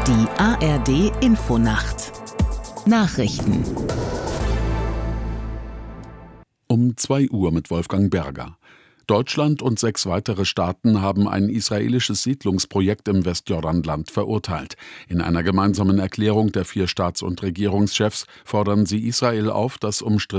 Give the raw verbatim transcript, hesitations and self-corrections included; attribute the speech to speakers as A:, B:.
A: Die A R D Infonacht Nachrichten
B: Um zwei Uhr mit Wolfgang Berger. Deutschland und sechs weitere Staaten haben ein israelisches Siedlungsprojekt im Westjordanland verurteilt. In einer gemeinsamen Erklärung der vier Staats- und Regierungschefs fordern sie Israel auf, das umstrittene